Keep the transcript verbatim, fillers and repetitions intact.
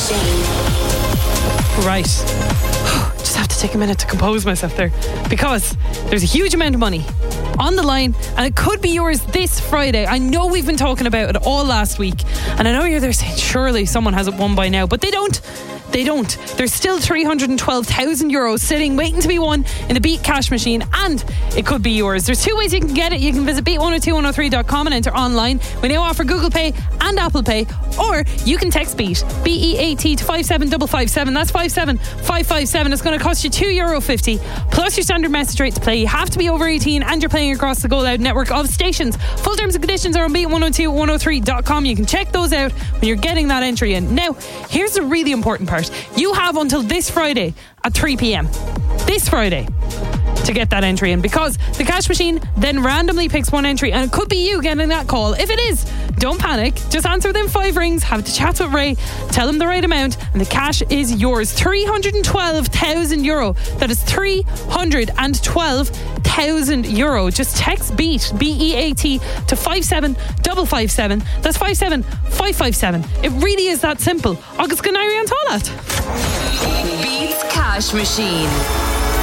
Machine. Right. Just have to take a minute to compose myself there, because there's a huge amount of money on the line and it could be yours this Friday. I know we've been talking about it all last week, and I know you're there saying surely someone has it won by now, but they don't. They don't. There's still three hundred twelve thousand euros sitting waiting to be won in the Beat Cash Machine, and it could be yours. There's two ways you can get it. You can visit beat one oh two one oh three dot com and enter online. We now offer Google Pay and Apple Pay, or you can text BEAT, B E A T, to five seven five five seven. That's five seven five five seven. It's going to cost you two euro fifty plus your standard message rate to play. You have to be over eighteen and you're playing across the Go Loud network of stations. Full terms and conditions are on beat one oh two one oh three dot com. You can check those out when you're getting that entry in. Now, here's the really important part. You have until this Friday at three p.m. This Friday to get that entry in, because the cash machine then randomly picks one entry and it could be you getting that call. If it is, don't panic. Just answer them five rings, have the chat with Ray, tell him the right amount, and the cash is yours. three hundred twelve thousand euro. That is three hundred twelve thousand euro. Just text BEAT, B E A T, to five seven five five seven. That's five seven five five seven. It really is that simple. Agus Ganari on Toilet. Beats Cash Machine.